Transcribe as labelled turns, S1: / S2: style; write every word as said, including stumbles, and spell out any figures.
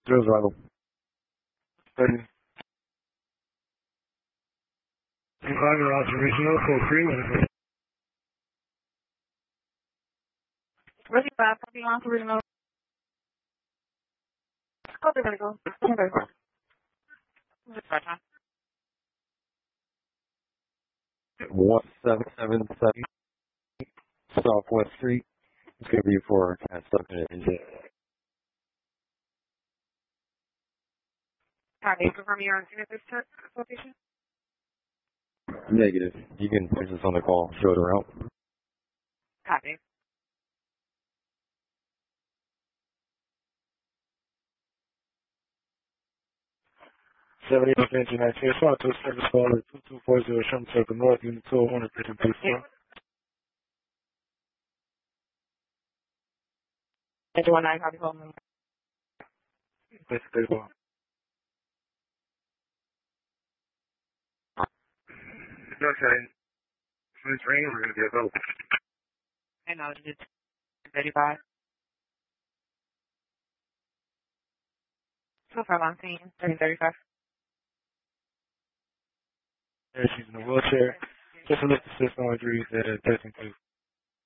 S1: Zero zero.
S2: Thirty. Driver observational for three minutes.
S3: Thirty-five. Parking lot for remote. Go to vertical. Vertical. Start time.
S1: One seven seven seven Southwest Street. It's gonna be for a stuck in an engine.
S3: Copy. Confirm you're on scene at this time, location.
S1: Negative. You can put this on the call. Show it around.
S3: Copy.
S2: seventy Benji nineteen. Respond to a service call at two two four zero Sherman Circle North, Unit two oh one, Pigeon Police Four.
S3: Eight one nine. Copy. Call.
S2: Basically, well. Okay. When it's raining, we're going to be available.
S3: And now it's thirty-five. So far on scene. thirty thirty-five.
S2: She's in a wheelchair. Just to lift the system agrees at thirteen two.